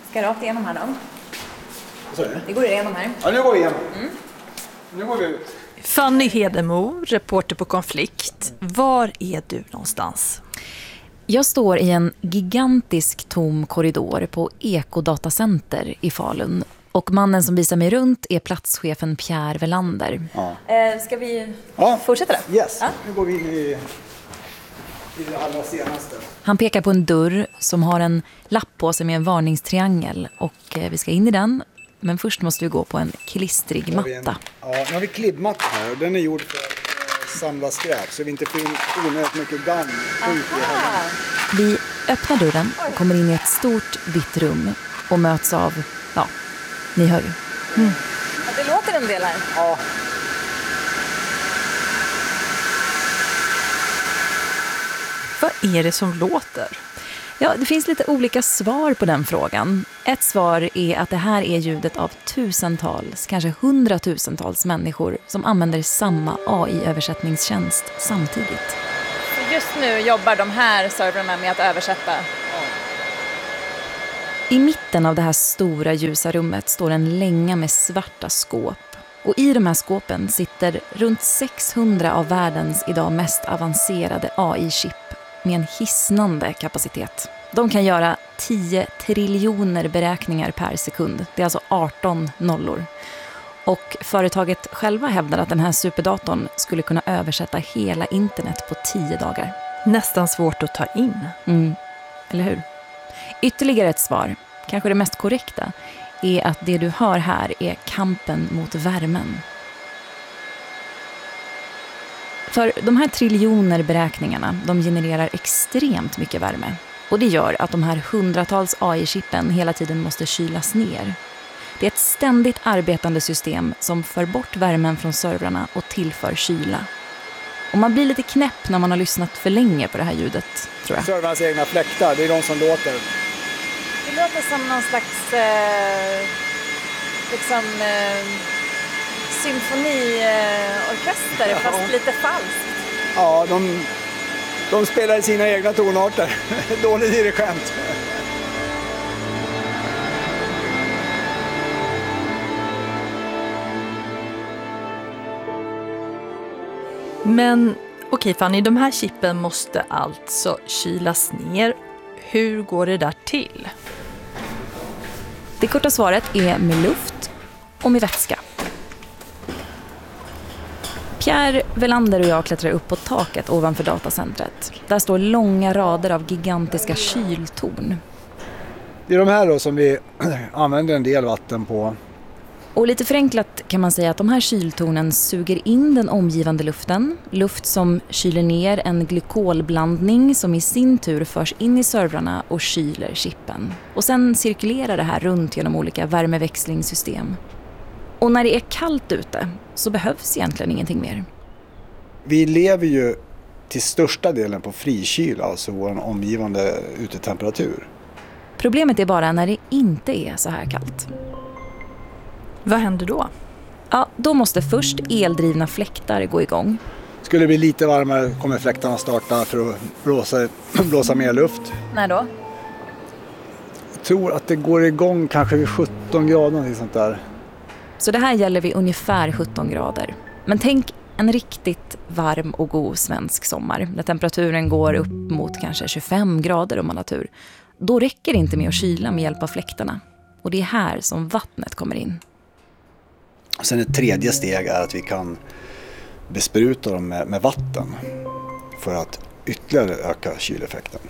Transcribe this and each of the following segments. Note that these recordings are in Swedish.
Ska rakt igenom här då. Så är det. Det går igenom här. Ja, nu går vi igenom. Nu går vi ut. Fanny Hedemo, reporter på Konflikt. Var är du någonstans? Jag står i en gigantisk tom korridor på Ekodatacenter i Falun. Och mannen som visar mig runt är platschefen Pierre Welander. Ja. Ska vi Ja. fortsätta då? Yes. Ja. Nu går vi in i det allra senaste. Han pekar på en dörr som har en lapp på sig med en varningstriangel. Och vi ska in i den. Men först måste vi gå på en klistrig matta. Ja, nu har vi klibbmatta här och den är gjord för att samla skräp så vi inte får in onödigt mycket damm. Vi öppnar dörren och kommer in i ett stort vitt rum och möts av, ja, ni hör ju. Ja, det låter en del här. Ja. Vad är det som låter? Ja, det finns lite olika svar på den frågan. Ett svar är att det här är ljudet av tusentals, kanske 100 000-tals människor som använder samma AI-översättningstjänst samtidigt. Just nu jobbar de här servrarna med att översätta. I mitten av det här stora ljusa rummet står en länga med svarta skåp. Och i de här skåpen sitter runt 600 av världens idag mest avancerade AI-chip med en hisnande kapacitet. De kan göra 10 triljoner beräkningar per sekund. Det är alltså 18 nollor. Och företaget själva hävdar att den här superdatorn skulle kunna översätta hela internet på 10 dagar. Nästan svårt att ta in. Eller hur? Ytterligare ett svar, kanske det mest korrekta, är att det du hör här är kampen mot värmen. För de här triljoner beräkningarna, de genererar extremt mycket värme. Och det gör att de här hundratals AI-chippen hela tiden måste kylas ner. Det är ett ständigt arbetande system som för bort värmen från servrarna och tillför kyla. Och man blir lite knäpp när man har lyssnat för länge på det här ljudet, tror jag. Servrarnas egna fläktar, det är de som låter. Det låter som någon slags symfoniorkester fast lite falskt. Ja, de spelar i sina egna tonarter. Dålig dirigent. Men okej Fanny, de här chippen måste alltså kylas ner. Hur går det där till? Det korta svaret är med luft och med vätska. Pierre Welander och jag klättrar upp på taket ovanför datacentret. Där står långa rader av gigantiska kyltorn. Det är de här då som vi använder en del vatten på. Och lite förenklat kan man säga att de här kyltornen suger in den omgivande luften. Luft som kyler ner en glykolblandning som i sin tur förs in i servrarna och kyler chippen. Och sen cirkulerar det här runt genom olika värmeväxlingssystem. Och när det är kallt ute så behövs egentligen ingenting mer. Vi lever ju till största delen på frikyl, alltså vår omgivande utetemperatur. Problemet är bara när det inte är så här kallt. Vad händer då? Ja, då måste först eldrivna fläktar gå igång. Skulle det bli lite varmare kommer fläktarna starta för att blåsa mer luft. När då? Jag tror att det går igång kanske vid 17 grader eller sånt där. Så det här gäller vid ungefär 17 grader. Men tänk en riktigt varm och god svensk sommar. När temperaturen går upp mot kanske 25 grader om man har tur. Då räcker det inte med att kyla med hjälp av fläktarna. Och det är här som vattnet kommer in. Sen ett tredje steg är att vi kan bespruta dem med vatten för att ytterligare öka kyleffekten.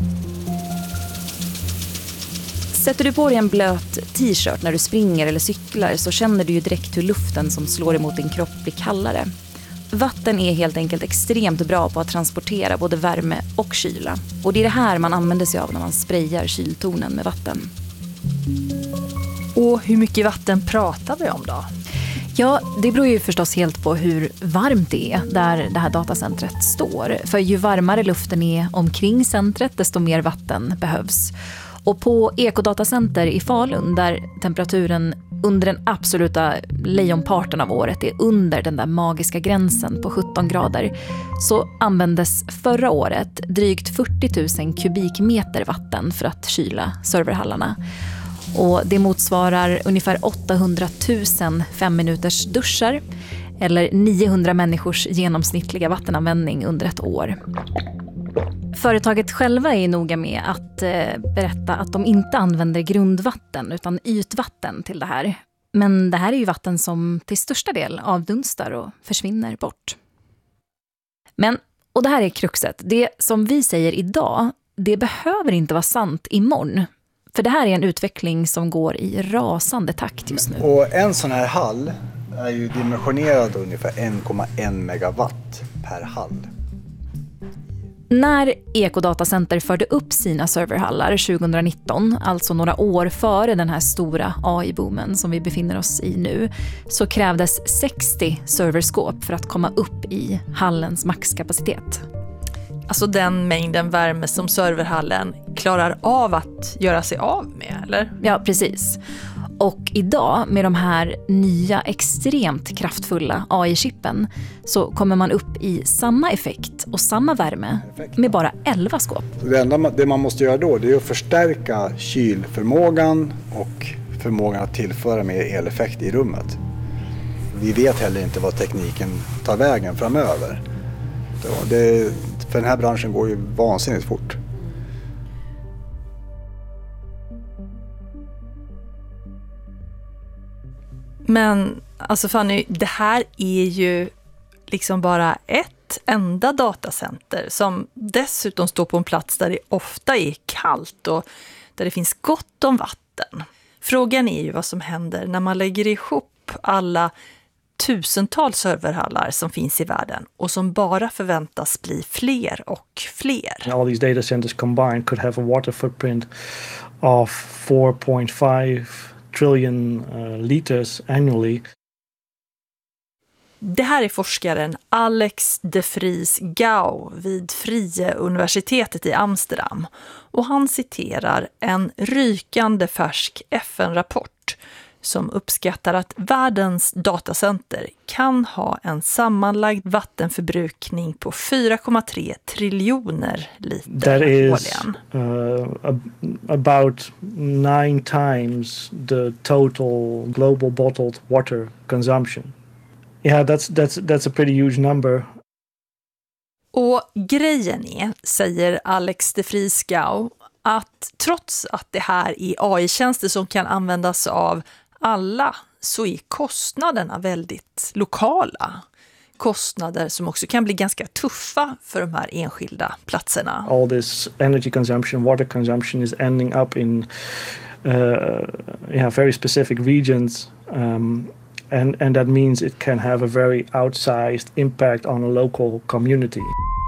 Sätter du på dig en blöt t-shirt när du springer eller cyklar så känner du ju direkt hur luften som slår emot din kropp blir kallare. Vatten är helt enkelt extremt bra på att transportera både värme och kyla. Och det är det här man använder sig av när man sprayar kyltornen med vatten. Och hur mycket vatten pratar vi om då? Ja, det beror ju förstås helt på hur varmt det är där det här datacentret står. För ju varmare luften är omkring centret desto mer vatten behövs. Och på Ekodatacenter i Falun där temperaturen under den absoluta lejonparten av året är under den där magiska gränsen på 17 grader så användes förra året drygt 40 000 kubikmeter vatten för att kyla serverhallarna. Och det motsvarar ungefär 800 000 5-minuters duschar eller 900 människors genomsnittliga vattenanvändning under ett år. Företaget själva är noga med att berätta att de inte använder grundvatten utan ytvatten till det här. Men det här är ju vatten som till största del avdunstar och försvinner bort. Men, och det här är kruxet, det som vi säger idag, det behöver inte vara sant imorgon. För det här är en utveckling som går i rasande takt just nu. Och en sån här hall är ju dimensionerad ungefär 1,1 megawatt per hall. När Ekodatacenter förde upp sina serverhallar 2019, alltså några år före den här stora AI-boomen som vi befinner oss i nu, så krävdes 60 serverskåp för att komma upp i hallens maxkapacitet. Alltså den mängden värme som serverhallen klarar av att göra sig av med, eller? Ja, precis. Och idag med de här nya extremt kraftfulla AI-chippen så kommer man upp i samma effekt och samma värme med bara 11 skåp. Det man måste göra då, det är att förstärka kylförmågan och förmågan att tillföra mer eleffekt i rummet. Vi vet heller inte vad tekniken tar vägen framöver. För den här branschen går ju vansinnigt fort. Men alltså Fanny, det här är ju liksom bara ett enda datacenter som dessutom står på en plats där det ofta är kallt och där det finns gott om vatten. Frågan är ju vad som händer när man lägger ihop alla tusentals serverhallar som finns i världen och som bara förväntas bli fler och fler. All these data centers combined could have a water footprint of 4.5 trillion liters annually. Det här är forskaren Alex de Vries Gouw vid Vrije universitetet i Amsterdam och han citerar en rykande färsk FN-rapport som uppskattar att världens datacenter kan ha en sammanlagd vattenförbrukning på 4,3 triljoner liter That is årligen. About 9 times the total global bottled water consumption. Yeah, that's a pretty huge number. Och grejen är, säger Alex de Vries Gouw, att trots att det här är AI-tjänster som kan användas av alla så är kostnaderna väldigt lokala. Kostnader som också kan bli ganska tuffa för de här enskilda platserna. All this energy consumption, water consumption is ending up in very specific regions. And that means it can have a very outsized impact on a local community.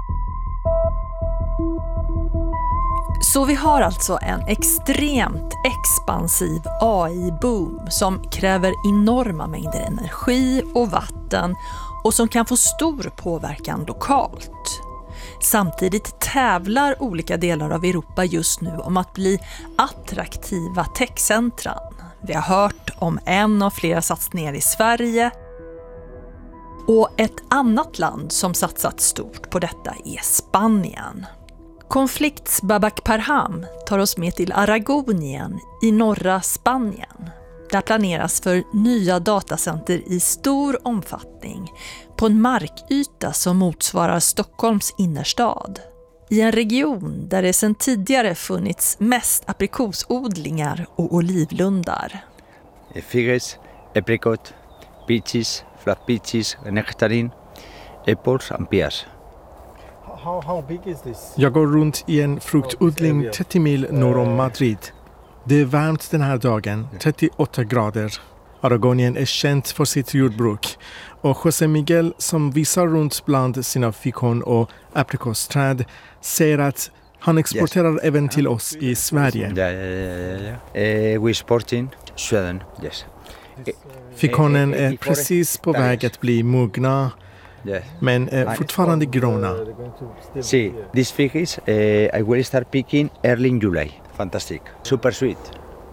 Så vi har alltså en extremt expansiv AI-boom som kräver enorma mängder energi och vatten och som kan få stor påverkan lokalt. Samtidigt tävlar olika delar av Europa just nu om att bli attraktiva techcentran. Vi har hört om en av flera satsningar i Sverige. Och ett annat land som satsat stort på detta är Spanien. Konflikts Babak Parham tar oss med till Aragonien i norra Spanien. Där planeras för nya datacenter i stor omfattning på en markyta som motsvarar Stockholms innerstad. I en region där det sedan tidigare funnits mest aprikosodlingar och olivlundar. Figues, apricot, peaches, flat peaches, nectarin, apples and pears. How big is this? Jag går runt i en fruktodling 30 mil norr om Madrid. Det är varmt den här dagen, 38 grader. Aragonien är känt för sitt jordbruk. Och José Miguel som visar runt bland sina fikon och aprikosträd säger att han exporterar även till oss i Sverige. We export in Sweden, yes. Fikonen är precis på väg att bli mogna, men är fortfarande gröna. See, these figues I will start picking early in July. Fantastic, super sweet.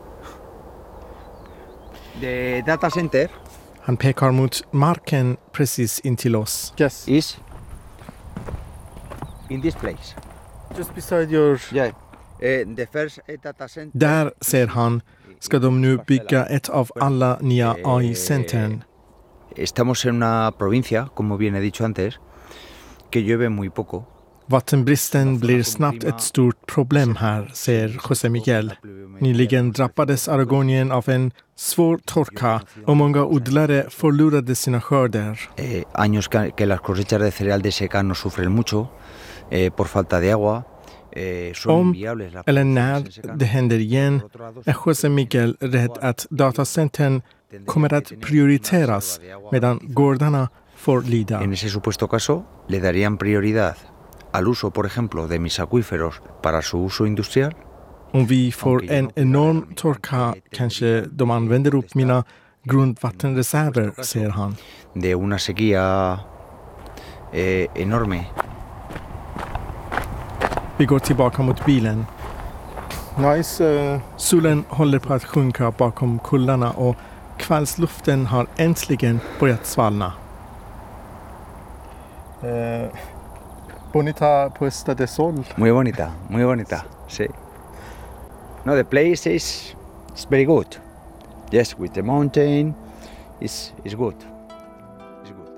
The data center. Han pekar mot marken precis intill oss. Yes. Is in this place. Just beside your... Yeah. Där, säger han, ska de nu bygga ett av alla nya AI-centern. Estamos en una provincia, como bien he dicho antes, que llueve muy poco. Vattenbristen blir snabbt ett stort problem här, säger José Miguel. Nyligen drabbades Aragonien av en svår torka och många odlare förlorade sina skörder. Años que las cosechas de cereal de secano no sufren mucho por falta de agua. Om eller när det händer igen är José Miguel rädd att datacentern kommer att prioriteras medan gårdarna får lida. En ese supuesto caso le darían prioridad al uso, por ejemplo, de mis acuíferos para su uso industrial. Om vi får en enorm torka kanske de använder upp mina grundvattenreserver, säger han. De una sequía enorme. Vi går tillbaka mot bilen. Nice. Solen håller på att sjunka bakom kullarna och kvällsluften har äntligen börjat svalna. Bonita puesta de sol. Muy bonita, sí. No, the place is very good. Yes, with the mountain is good. It's good.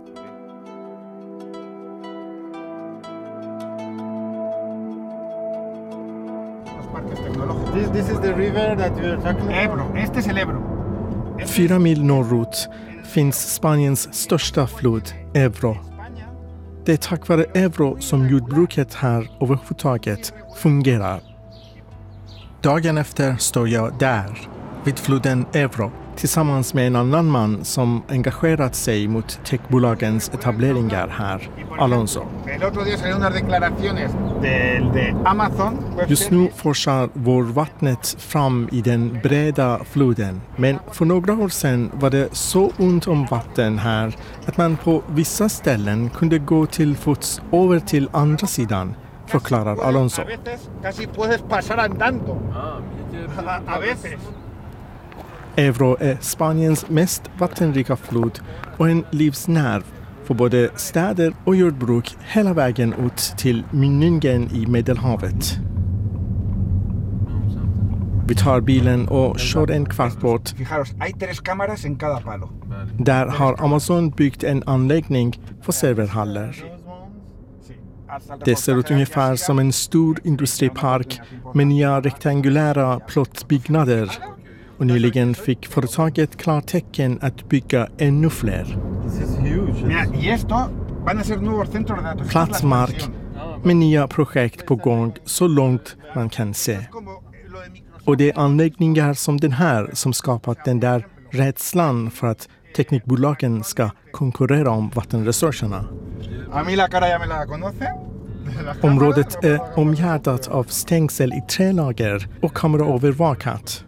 This is the river that you are talking about? Ebro, este es el Ebro. 4 mil norrut finns Spaniens största flod, Ebro. Det är tack vare Ebro som jordbruket här överhuvudtaget fungerar. Dagen efter står jag där, vid floden Ebro, tillsammans med en annan man som engagerat sig mot techbolagens etableringar här, Alonso. Just nu forsar vårvattnet fram i den breda floden, men för några år sedan var det så ont om vatten här att man på vissa ställen kunde gå till fots över till andra sidan, förklarar Alonso. Ebro är Spaniens mest vattenrika flod och en livsnerv för både städer och jordbruk hela vägen ut till mynningen i Medelhavet. Vi tar bilen och kör en kvart bort. Där har Amazon byggt en anläggning för serverhallar. Det ser ut ungefär som en stor industripark med nya rektangulära plåtbyggnader. Och nyligen fick företaget klartecken att bygga ännu fler. Platsmark med nya projekt på gång så långt man kan se. Och det är anläggningar som den här som skapat den där rädslan för att teknikbolagen ska konkurrera om vattenresurserna. Området är omgärdat av stängsel i 3 lager och kameraövervakat.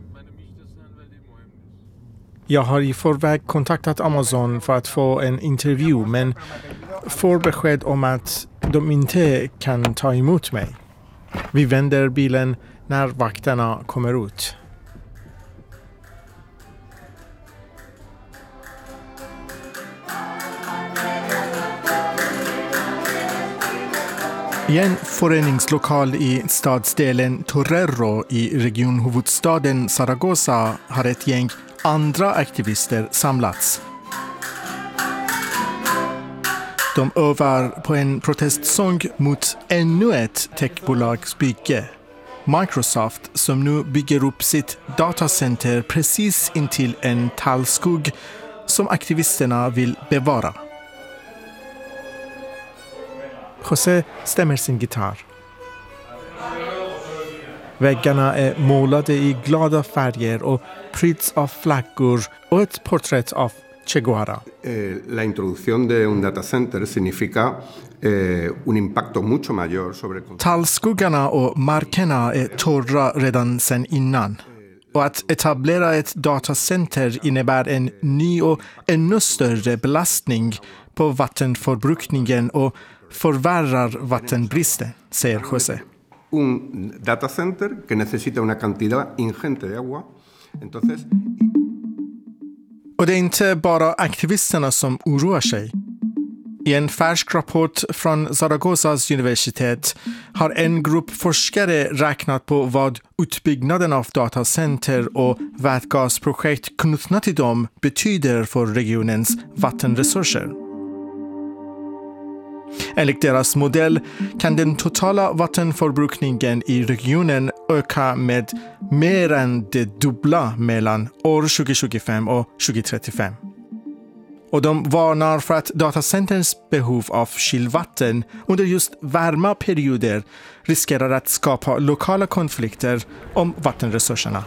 Jag har i förväg kontaktat Amazon för att få en intervju, men får besked om att de inte kan ta emot mig. Vi vänder bilen när vakterna kommer ut. I en föreningslokal i stadsdelen Torrero i regionhuvudstaden Zaragoza har ett gäng andra aktivister samlats. De övar på en protestsång mot ännu ett techbolagsbygge. Microsoft som nu bygger upp sitt datacenter precis intill en tallskog som aktivisterna vill bevara. José stämmer sin gitarr. Väggarna är målade i glada färger och pryds av flaggor och ett porträtt av Che Guevara. La introducción de un datacenter significa un impacto mucho mayor sobre... Tallskuggarna och markerna är torra redan sedan innan. Och att etablera ett datacenter innebär en ny och ännu större belastning på vattenförbrukningen och förvärrar vattenbristen, säger José. Un datacenter que necesita una cantidad ingente de agua. Entonces... Och det är inte bara aktivisterna som oroar sig. I en färsk rapport från Zaragozas universitet har en grupp forskare räknat på vad utbyggnaden av datacenter och vätgasprojekt knutna till dem betyder för regionens vattenresurser. Enligt deras modell kan den totala vattenförbrukningen i regionen öka med mer än det dubbla mellan år 2025 och 2035. Och de varnar för att datacenterns behov av kylvatten under just varma perioder riskerar att skapa lokala konflikter om vattenresurserna.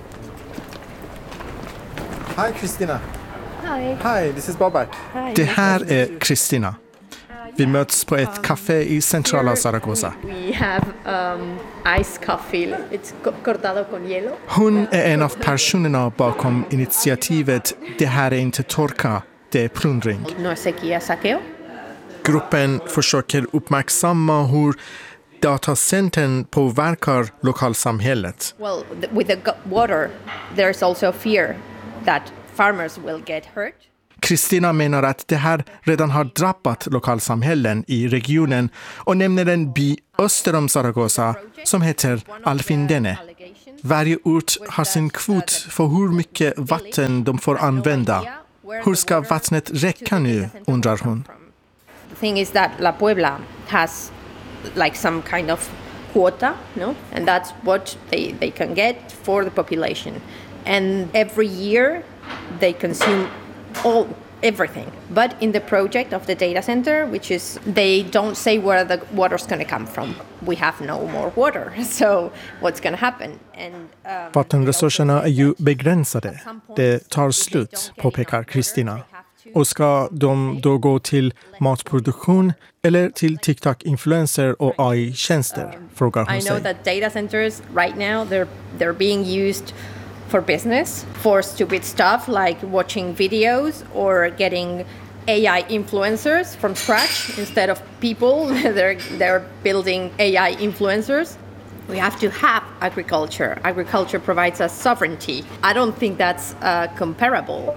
Hej Kristina! Hej, this is Babak. Det här är Kristina. Vi möts på ett café i centrala Zaragoza. We have iced coffee. It's cortado con hielo. Hon är en av personerna bakom initiativet Det här är inte torka, det är plundring. No sequía, saqueo. Gruppen försöker uppmärksamma hur datacentern påverkar lokalsamhället. Well, with the water, there's also fear that farmers will get hurt. Kristina menar att det här redan har drabbat lokalsamhällen i regionen och nämner en by öster om Zaragoza som heter Alfindene. Varje ort har sin kvot för hur mycket vatten de får använda. Hur ska vattnet räcka nu, undrar hon. The thing is that La Puebla has like some kind of quota, no? And that's what they can get for the population. And every year they consume everything. But in the project of the data center, which is, they don't say where the water's going to come from. We have no more water. So what's going to happen? And vattenresurserna är ju begränsade. Det tar slut, påpekar Kristina. Och ska de då gå till matproduktion eller till TikTok-influencer och AI-tjänster, frågar hon sig. I know that data centers right now, they're being used for business, for stupid stuff like watching videos or getting AI influencers from scratch instead of people. They're building AI influencers. We have to have agriculture. Agriculture provides us sovereignty. I don't think that's comparable.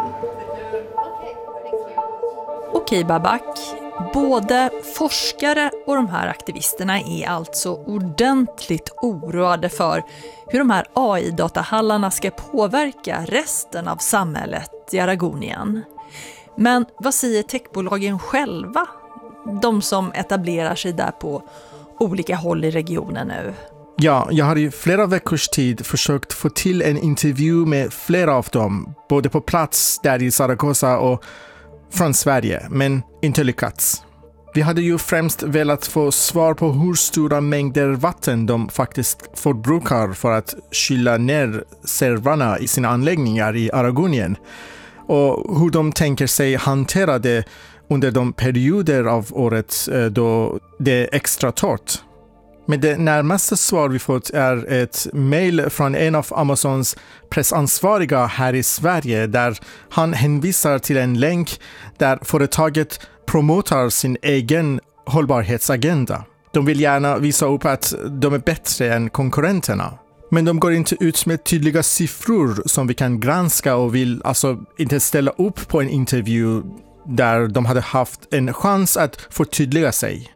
Okej, Babak. Både forskare och de här aktivisterna är alltså ordentligt oroade för hur de här AI-datahallarna ska påverka resten av samhället i Aragonien. Men vad säger techbolagen själva? De som etablerar sig där på olika håll i regionen nu. Ja, jag har i flera veckors tid försökt få till en intervju med flera av dem, både på plats där i Zaragoza och från Sverige, men inte lyckats. Vi hade ju främst velat få svar på hur stora mängder vatten de faktiskt förbrukar för att kyla ner servrarna i sina anläggningar i Aragonien och hur de tänker sig hantera det under de perioder av året då det är extra torrt. Men det närmaste svar vi fått är ett mejl från en av Amazons pressansvariga här i Sverige där han hänvisar till en länk där företaget promotar sin egen hållbarhetsagenda. De vill gärna visa upp att de är bättre än konkurrenterna. Men de går inte ut med tydliga siffror som vi kan granska och vill alltså inte ställa upp på en intervju där de hade haft en chans att förtydliga sig.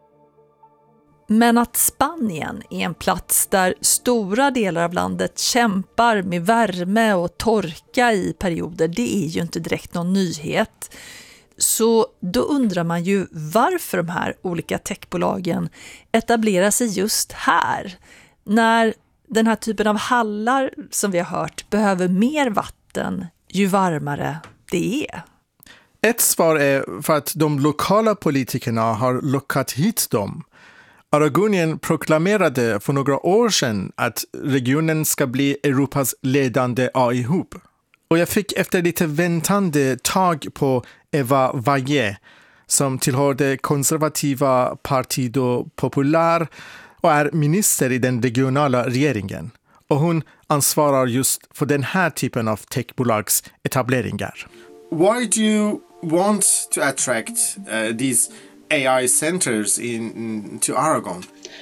Men att Spanien är en plats där stora delar av landet kämpar med värme och torka i perioder, det är ju inte direkt någon nyhet. Så då undrar man ju varför de här olika techbolagen etablerar sig just här. När den här typen av hallar som vi har hört behöver mer vatten ju varmare det är. Ett svar är för att de lokala politikerna har lockat hit dem. Aragonien proklamerade för några år sedan att regionen ska bli Europas ledande AI-hub. Och jag fick efter lite väntande tag på Eva Valle som tillhör det konservativa Partido Popular och är minister i den regionala regeringen. Och hon ansvarar just för den här typen av techbolags etableringar. Why do you want to attract these AI centers to Aragon?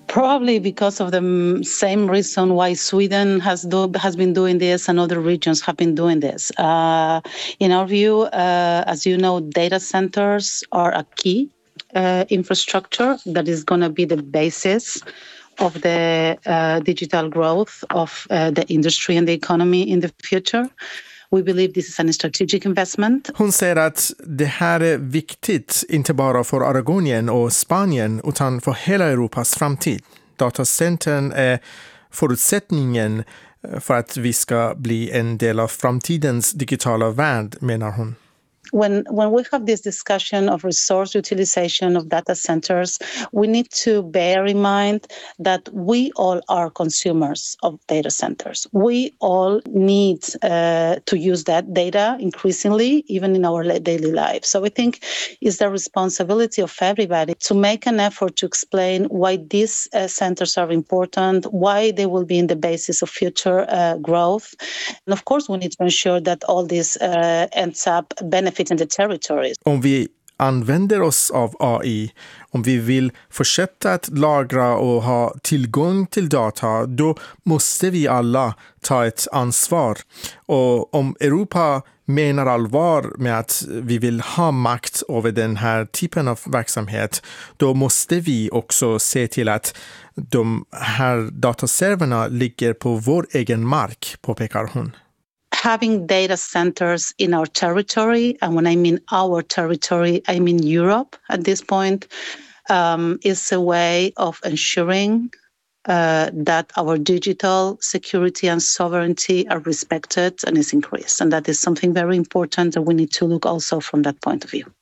Probably because of the same reason why Sweden has been doing this and other regions have been doing this. In our view, as you know, data centers are a key infrastructure that is going to be the basis of the digital growth of the industry and the economy in the future. We believe this is a strategic investment. Hon säger att det här är viktigt, inte bara för Aragonien och Spanien, utan för hela Europas framtid. Datacentern är förutsättningen för att vi ska bli en del av framtidens digitala värld, menar hon. When we have this discussion of resource utilization of data centers, we need to bear in mind that we all are consumers of data centers. We all need to use that data increasingly, even in our daily life. So I think it's the responsibility of everybody to make an effort to explain why these centers are important, why they will be in the basis of future growth. And of course, we need to ensure that all this ends up benefiting the territories. Om vi använder oss av AI, om vi vill fortsätta att lagra och ha tillgång till data, då måste vi alla ta ett ansvar. Och om Europa menar allvar med att vi vill ha makt över den här typen av verksamhet, då måste vi också se till att de här dataserverna ligger på vår egen mark, påpekar hon. Having data centers in our territory, and when I mean our territory, I mean Europe at this point, is a way of ensuring that our digital security and sovereignty are respected and is increased. And that is something very important, and we need to look also from that point of view.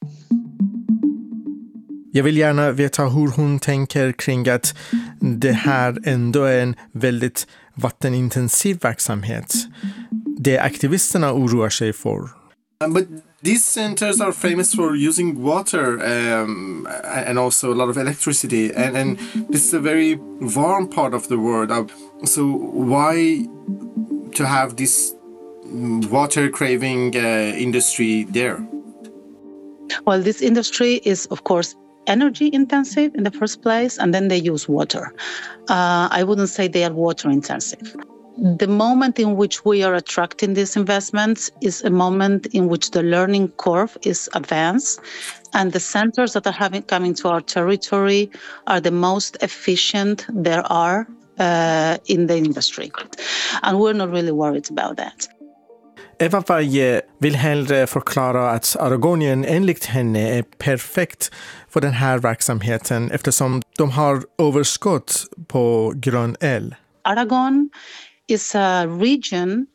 Jag vill gärna veta hur hon tänker kring att det här ändå är en väldigt vattenintensiv verksamhet. Det aktivisterna oroar sig för. But these centers are famous for using water and also a lot of electricity. And this is a very warm part of the world. So why to have this water-craving industry there? Well, this industry is, of course, energy intensive in the first place, and then they use water. I wouldn't say they are water intensive. The moment in which we are attracting these investments is a moment in which the learning curve is advanced, and the centers that are coming to our territory are the most efficient there are in the industry. And we're not really worried about that. Eva Valle vill hellre förklara att Aragonien enligt henne är perfekt för den här verksamheten eftersom de har överskott på grön el. Aragon is a region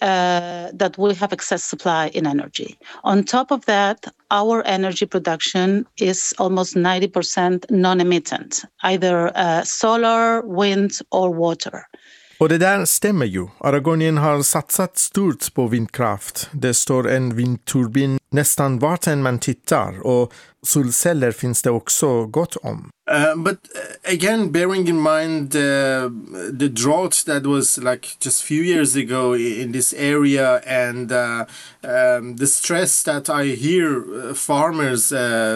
that will have excess supply in energy. On top of that, our energy production is almost 90% non-emittent, either solar, wind or water. Och det där stämmer ju. Aragonien har satsat stort på vindkraft. Det står en vindturbin nästan vart än man tittar och solceller finns det också gott om. But again, bearing in mind the drought that was like just a few years ago in this area and the stress that I hear farmers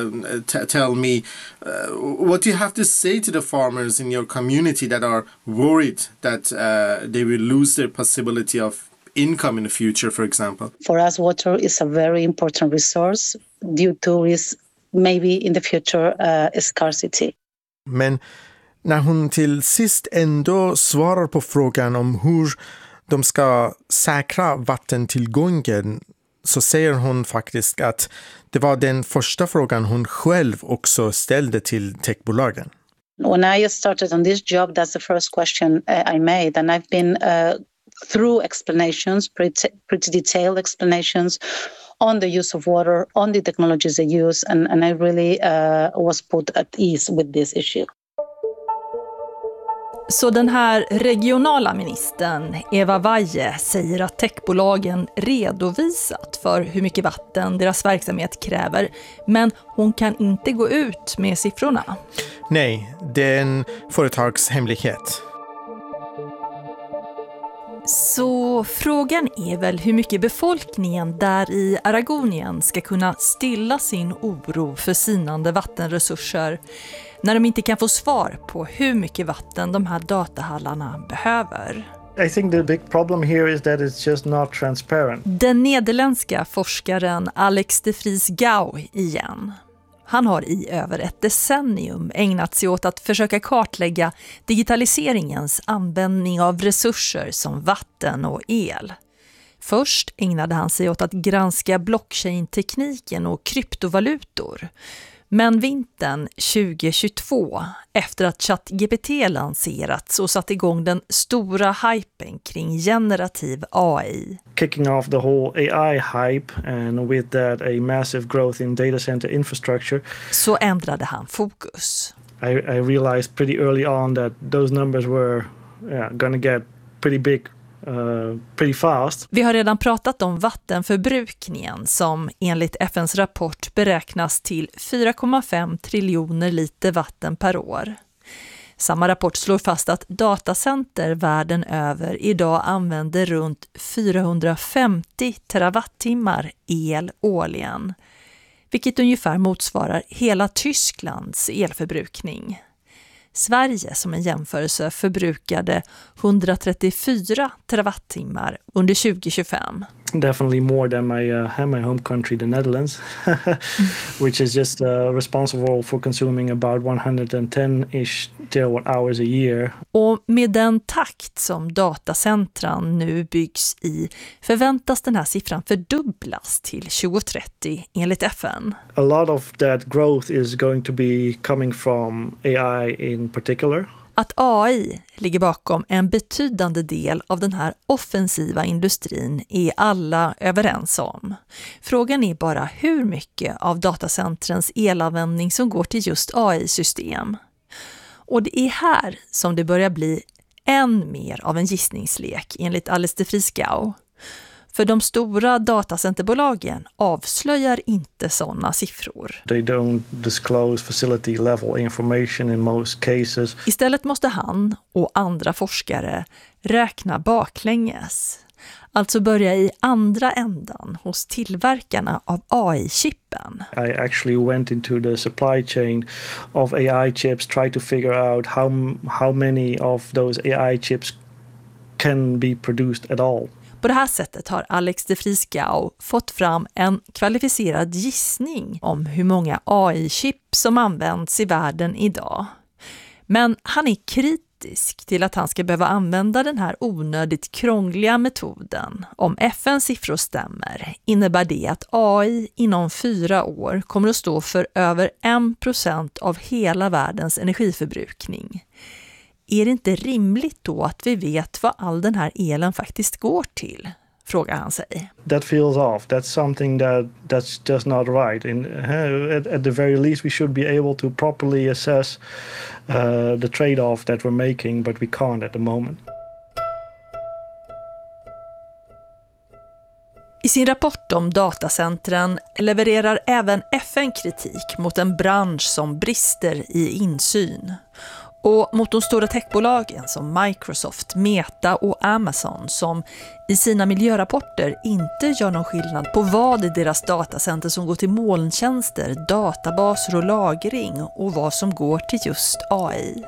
tell me, what do you have to say to the farmers in your community that are worried that they will lose their possibility of income in the future, for example? For us, water is a very important resource due to its maybe in the future scarcity. Men när hon till sist ändå svarar på frågan om hur de ska säkra vattentillgången så säger hon faktiskt att det var den första frågan hon själv också ställde till techbolagen. When I started on this job, that's the first question I made, and I've been through explanations, pretty detailed explanations on the use of water, on the technologies they use, and I really was put at ease with this issue. Så den här regionala ministern, Eva Valle, säger att techbolagen redovisat för hur mycket vatten deras verksamhet kräver, men hon kan inte gå ut med siffrorna. Nej, det är en företagshemlighet. Så frågan är väl hur mycket befolkningen där i Aragonien ska kunna stilla sin oro för sinande vattenresurser när de inte kan få svar på hur mycket vatten de här datahallarna behöver. I think the big problem here is that it's just not transparent. Den nederländska forskaren Alex de Vries Gouw igen. Han har i över ett decennium ägnat sig åt att försöka kartlägga digitaliseringens användning av resurser som vatten och el. Först ägnade han sig åt att granska blockchain-tekniken och kryptovalutor. Men vintern 2022, efter att ChatGPT lanserats och satt igång den stora hypen kring generativ AI. Kicking off the whole AI hype and with that a massive growth in data center infrastructure. Så ändrade han fokus. I realized pretty early on that those numbers were gonna get pretty big. Pretty fast. Vi har redan pratat om vattenförbrukningen som enligt FNs rapport beräknas till 4,5 triljoner liter vatten per år. Samma rapport slår fast att datacenter världen över idag använder runt 450 terawattimmar el årligen, vilket ungefär motsvarar hela Tysklands elförbrukning. Sverige som en jämförelse förbrukade 134 terawattimmar under 2025. Definitely more than my home country, the Netherlands, which is just responsible for consuming about 110-ish terawatt hours a year. Och med den takt som datacentran nu byggs i förväntas den här siffran fördubblas till 2030 enligt FN. A lot of that growth is going to be coming from AI in particular. Att AI ligger bakom en betydande del av den här offensiva industrin är alla överens om. Frågan är bara hur mycket av datacentrens elanvändning som går till just AI-system. Och det är här som det börjar bli än mer av en gissningslek enligt Alex de Vries Gouw. För de stora datacenterbolagen avslöjar inte sådana siffror. They don't disclose facility level information in most cases. Istället måste han och andra forskare räkna baklänges. Alltså börja i andra ändan hos tillverkarna av AI-chippen. I actually went into the supply chain of AI chips, try to figure out how many of those AI chips can be produced at all. På det här sättet har Alex de Vries Gouw fått fram en kvalificerad gissning om hur många AI-chip som används i världen idag. Men han är kritisk till att han ska behöva använda den här onödigt krångliga metoden. Om FNs siffror stämmer innebär det att AI inom 4 år kommer att stå för över 1% av hela världens energiförbrukning. Är det inte rimligt då att vi vet vad all den här elen faktiskt går till? Frågar han sig. That feels off. That's something that's just not right. At the very least we should be able to properly assess the trade-off that we're making, but we can't at the moment. I sin rapport om datacentren levererar även FN kritik mot en bransch som brister i insyn. Och mot de stora techbolagen som Microsoft, Meta och Amazon som i sina miljörapporter inte gör någon skillnad på vad i deras datacenter som går till molntjänster, databaser och lagring och vad som går till just AI.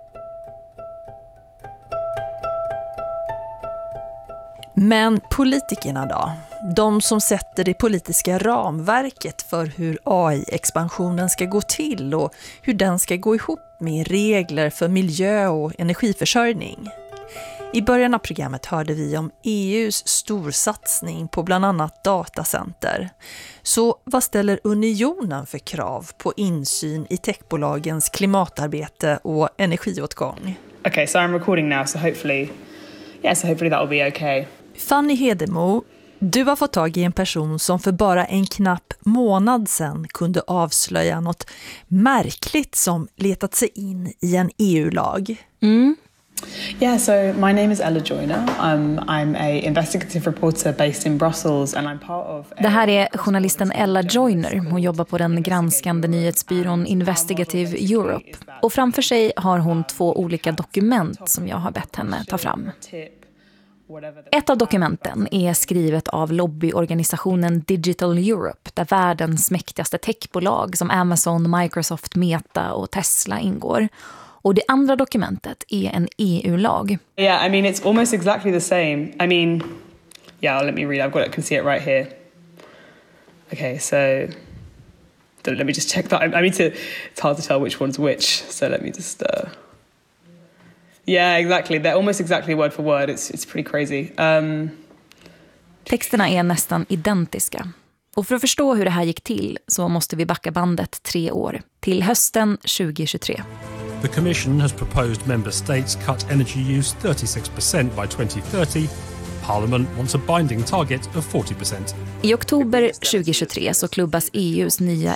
Men politikerna då? De som sätter det politiska ramverket för hur AI-expansionen ska gå till och hur den ska gå ihop med regler för miljö och energiförsörjning. I början av programmet hörde vi om EUs storsatsning på bland annat datacenter. Så vad ställer unionen för krav på insyn i techbolagens klimatarbete och energiåtgång? Okay, so I'm recording now, so hopefully that will be okay. Fanny Hedemo, du har fått tag i en person som för bara en knapp månad sedan kunde avslöja något märkligt som letat sig in i en EU-lag. Yeah, so my name is Ella Joyner. I'm a investigative reporter based in Brussels and I'm part of... Det här är journalisten Ella Joyner. Hon jobbar på den granskande nyhetsbyrån Investigative Europe. Och framför sig har hon 2 olika dokument som jag har bett henne ta fram. Ett av dokumenten är skrivet av lobbyorganisationen Digital Europe, där världens mäktigaste techbolag som Amazon, Microsoft, Meta och Tesla ingår. Och det andra dokumentet är en EU-lag. Yeah, I mean, it's almost exactly the same. I mean, yeah, let me read. I can see it right here. Okay, so let me just check that. It's hard to tell which one's which. So let me just. Yeah, exactly. They're almost exactly word for word. It's pretty crazy. Texterna är nästan identiska. Och för att förstå hur det här gick till så måste vi backa bandet 3 år, till hösten 2023. The Commission has proposed member states cut energy use 36% by 2030. Parliament wants a binding target of 40%. I oktober 2023 så klubbas EUs nya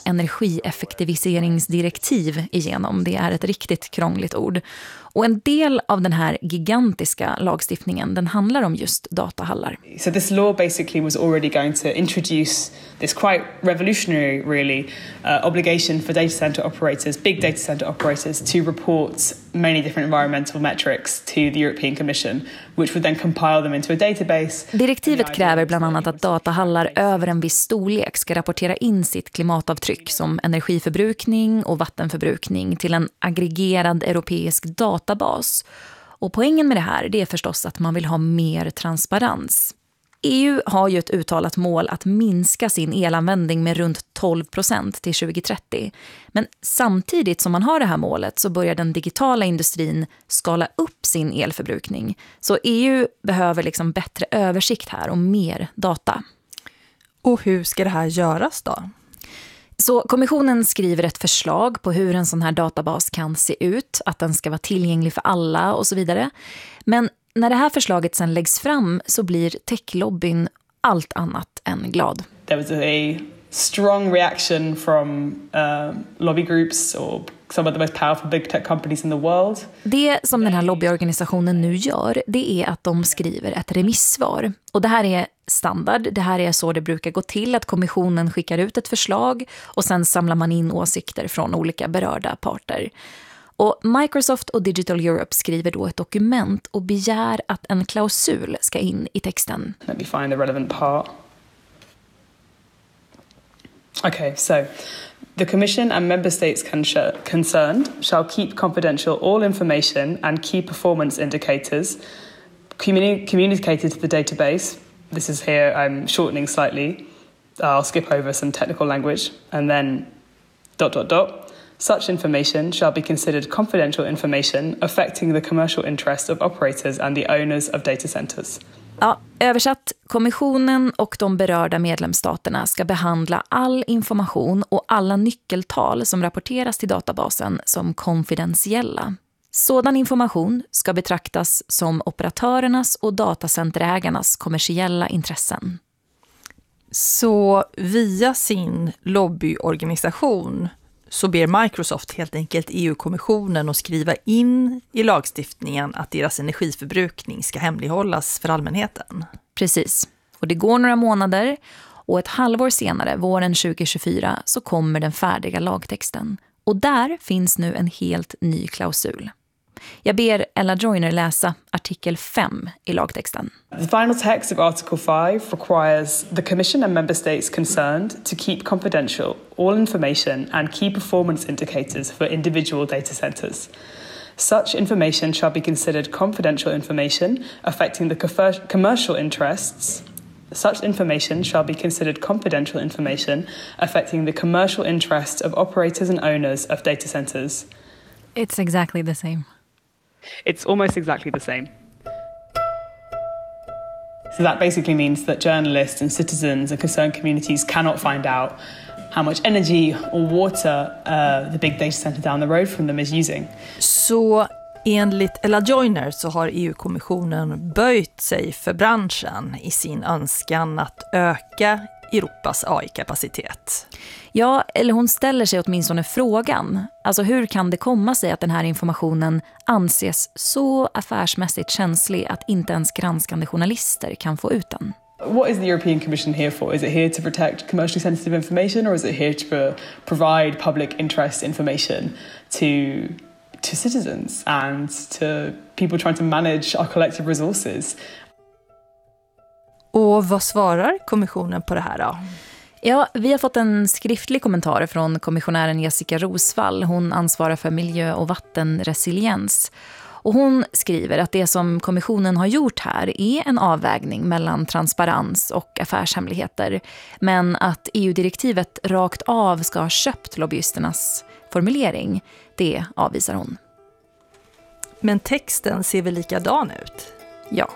energieffektiviseringsdirektiv igenom. Det är ett riktigt krångligt ord. Och en del av den här gigantiska lagstiftningen, den handlar om just datahallar. So this law basically was already going to introduce this quite revolutionary, really, obligation for data center operators, big data center operators, to report many different environmental metrics to the European Commission, which would then compile them into a database. Direktivet kräver bland annat att datahallar över en viss storlek ska rapportera in sitt klimatavtryck som energiförbrukning och vattenförbrukning till en aggregerad europeisk databas. Och poängen med det här, det är förstås att man vill ha mer transparens. EU har ju ett uttalat mål att minska sin elanvändning med runt 12% till 2030. Men samtidigt som man har det här målet så börjar den digitala industrin skala upp sin elförbrukning. Så EU behöver liksom bättre översikt här och mer data. Och hur ska det här göras då? Så kommissionen skriver ett förslag på hur en sån här databas kan se ut, att den ska vara tillgänglig för alla och så vidare. Men när det här förslaget sen läggs fram så blir techlobbyn allt annat än glad. There was a strong reaction from lobby groups or some of the most powerful big tech companies in the world. Det som den här lobbyorganisationen nu gör, det är att de skriver ett remissvar. Och det här är standard. Det här är så det brukar gå till, att kommissionen skickar ut ett förslag och sen samlar man in åsikter från olika berörda parter. Och Microsoft och Digital Europe skriver då ett dokument och begär att en klausul ska in i texten. Let me find the relevant part. Okay, so the Commission and Member States concerned shall keep confidential all information and key performance indicators communicated to the database. This is here, I'm shortening slightly. I'll skip over some technical language. And then ... Such information shall be considered confidential information affecting the commercial interest of operators and the owners of data centers. Ja, översatt, kommissionen och de berörda medlemsstaterna ska behandla all information och alla nyckeltal som rapporteras till databasen som konfidentiella. Sådan information ska betraktas som operatörernas och datacenterägarnas kommersiella intressen. Så via sin lobbyorganisation så ber Microsoft helt enkelt EU-kommissionen att skriva in i lagstiftningen att deras energiförbrukning ska hemlighållas för allmänheten. Precis. Och det går några månader och ett halvår senare, våren 2024, så kommer den färdiga lagtexten. Och där finns nu en helt ny klausul. Jag ber Ella Joyner läsa artikel 5 i lagtexten. The final text of Article 5 requires the Commission and Member States concerned to keep confidential all information and key performance indicators for individual data centers. Such information shall be considered confidential information affecting the commercial interests. Such information shall be considered confidential information affecting the commercial interests of operators and owners of data centers. It's exactly the same. It's almost exactly the same. So that basically means that journalists and citizens and concerned communities cannot find out how much energy or water the big data center down the road from them is using. Så enligt Ella Joyner så har EU-kommissionen böjt sig för branschen i sin önskan att öka Europas AI-kapacitet. Ja, eller hon ställer sig åtminstone frågan. Alltså hur kan det komma sig att den här informationen anses så affärsmässigt känslig att inte ens granskande journalister kan få ut den? What is the European Commission here for? Is it here to protect commercially sensitive information, or is it here to provide public interest information to citizens and to people trying to manage our collective resources? Och vad svarar kommissionen på det här då? Ja, vi har fått en skriftlig kommentar från kommissionären Jessica Rosvall. Hon ansvarar för miljö- och vattenresiliens. Och hon skriver att det som kommissionen har gjort här är en avvägning mellan transparens och affärshemligheter. Men att EU-direktivet rakt av ska ha köpt lobbyisternas formulering, det avvisar hon. Men texten ser väl likadan ut? Ja.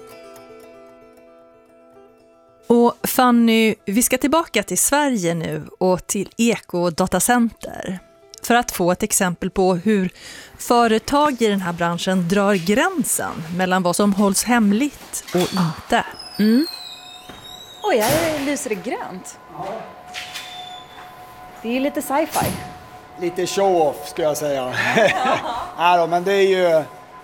Och Fanny, vi ska tillbaka till Sverige nu och till ekodatacenter för att få ett exempel på hur företag i den här branschen drar gränsen mellan vad som hålls hemligt och inte. Oj, här lyser det grönt. Det är ju lite sci-fi. Lite show-off ska jag säga. Nej då, men det är ju...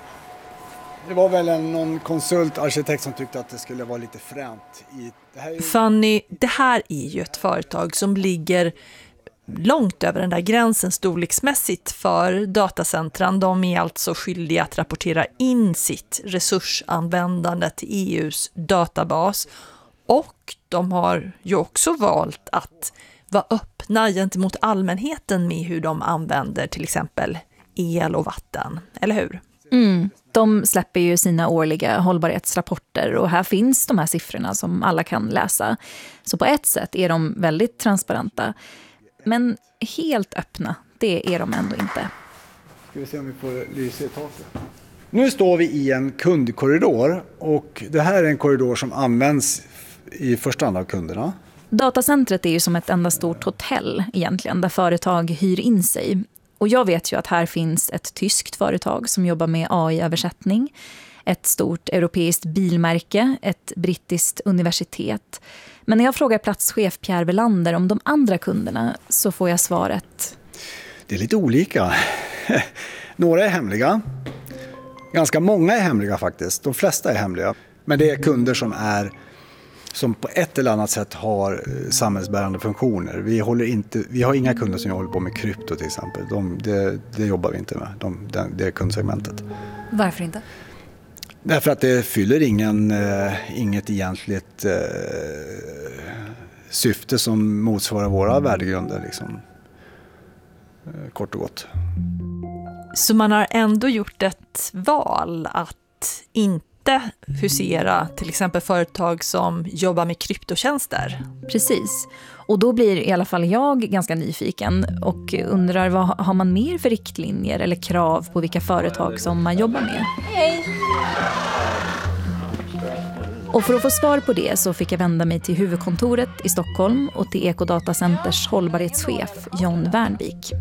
Det var väl någon konsultarkitekt som tyckte att det skulle vara lite fränt. Fanny, det här är ju ett företag som ligger långt över den där gränsen storleksmässigt för datacentran. De är alltså skyldiga att rapportera in sitt resursanvändande till EUs databas. Och de har ju också valt att vara öppna gentemot allmänheten med hur de använder till exempel el och vatten, eller hur? De släpper ju sina årliga hållbarhetsrapporter och här finns de här siffrorna som alla kan läsa. Så på ett sätt är de väldigt transparenta. Men helt öppna, det är de ändå inte. Ska vi se om vi får lysa i taket. Nu står vi i en kundkorridor och det här är en korridor som används i första hand av kunderna. Datacentret är ju som ett enda stort hotell egentligen där företag hyr in sig. Och jag vet ju att här finns ett tyskt företag som jobbar med AI-översättning, ett stort europeiskt bilmärke, ett brittiskt universitet. Men när jag frågar platschef Pierre Welander om de andra kunderna så får jag svaret. Det är lite olika. Några är hemliga. Ganska många är hemliga faktiskt. De flesta är hemliga. Men det är kunder som på ett eller annat sätt har samhällsbärande funktioner. Vi har inga kunder som håller på med krypto till exempel. Det jobbar vi inte med. Det är kundsegmentet. Varför inte? Därför att det fyller inget egentligt syfte som motsvarar våra värdegrunder. Liksom. Kort och gott. Så man har ändå gjort ett val att inte husera till exempel företag som jobbar med kryptotjänster. Precis. Och då blir i alla fall jag ganska nyfiken och undrar vad har man mer för riktlinjer eller krav på vilka företag som man jobbar med? Hej! Och för att få svar på det så fick jag vända mig till huvudkontoret i Stockholm och till Ekodatacenters hållbarhetschef John Wernvik.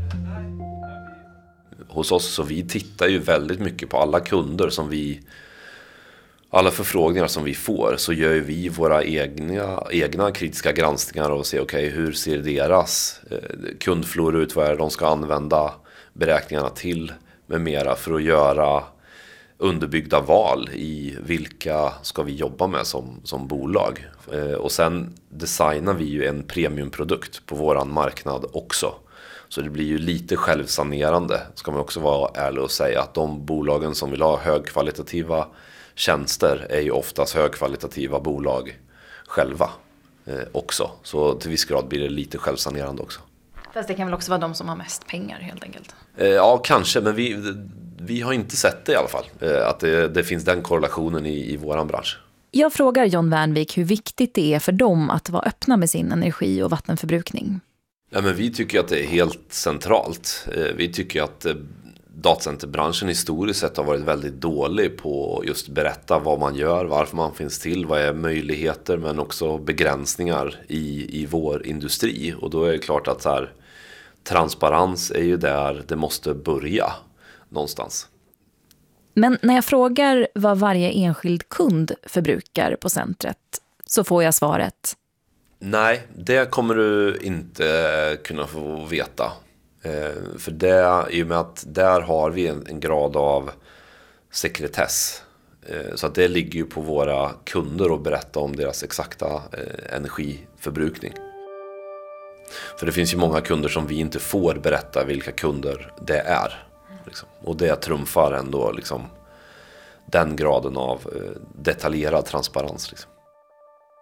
Hos oss så vi tittar ju väldigt mycket på alla kunder alla förfrågningar som vi får, så gör vi våra egna kritiska granskningar och ser hur ser deras kundflora ut, vad är det de ska använda beräkningarna till med mera för att göra underbyggda val i vilka ska vi jobba med som bolag. Och sen designar vi ju en premiumprodukt på våran marknad också. Så det blir ju lite självsanerande, ska man också vara ärlig och säga, att de bolagen som vill ha högkvalitativa tjänster är ju oftast högkvalitativa bolag själva också. Så till viss grad blir det lite självsanerande också. Fast det kan väl också vara de som har mest pengar helt enkelt? Ja, kanske, men vi har inte sett det i alla fall. Att det finns den korrelationen i våran bransch. Jag frågar John Wernvik hur viktigt det är för dem att vara öppna med sin energi- och vattenförbrukning. Ja, men vi tycker att det är helt centralt. Vi tycker att datacenterbranschen historiskt sett har varit väldigt dålig på just berätta vad man gör, varför man finns till, vad är möjligheter men också begränsningar i vår industri. Och då är det klart att transparens är ju där det måste börja någonstans. Men när jag frågar vad varje enskild kund förbrukar på centret så får jag svaret. Nej, det kommer du inte kunna få veta. För det, i och med att där har vi en grad av sekretess. Så att det ligger ju på våra kunder att berätta om deras exakta energiförbrukning. För det finns ju många kunder som vi inte får berätta vilka kunder det är. Liksom. Och det trumfar ändå liksom, den graden av detaljerad transparens. Liksom.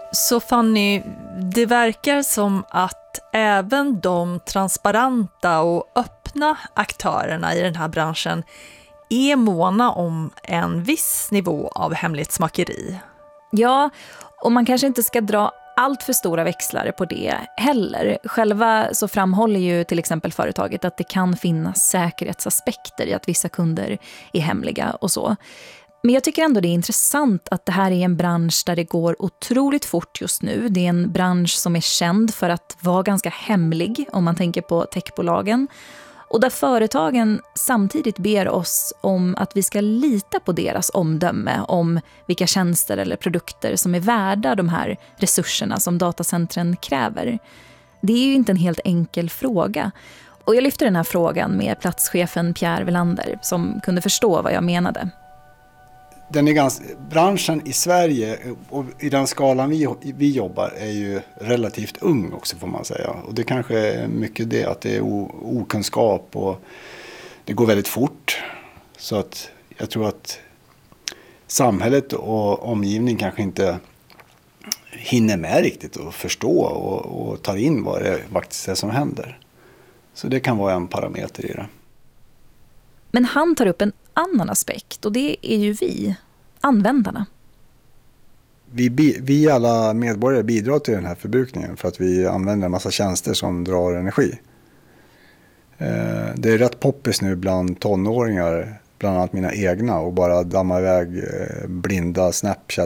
Så Fanny, det verkar som att även de transparenta och öppna aktörerna i den här branschen är måna om en viss nivå av hemlighetsmakeri. Ja, och man kanske inte ska dra allt för stora växlar på det heller. Själva så framhåller ju till exempel företaget att det kan finnas säkerhetsaspekter i att vissa kunder är hemliga och så. Men jag tycker ändå det är intressant att det här är en bransch där det går otroligt fort just nu. Det är en bransch som är känd för att vara ganska hemlig om man tänker på techbolagen. Och där företagen samtidigt ber oss om att vi ska lita på deras omdöme om vilka tjänster eller produkter som är värda de här resurserna som datacentren kräver. Det är ju inte en helt enkel fråga. Och jag lyfter den här frågan med platschefen Pierre Welander som kunde förstå vad jag menade. Branschen i Sverige och i den skalan vi jobbar är ju relativt ung också, får man säga. Och det kanske är mycket det att det är okunskap och det går väldigt fort. Så att jag tror att samhället och omgivning kanske inte hinner med riktigt och förstå och tar in vad det faktiskt är som händer. Så det kan vara en parameter i det. Men han tar upp en annan aspekt och det är ju vi, användarna. Vi alla medborgare bidrar till den här förbrukningen för att vi använder en massa tjänster som drar energi. Det är rätt poppis nu bland tonåringar, bland annat mina egna, och bara damma iväg blinda Snapchat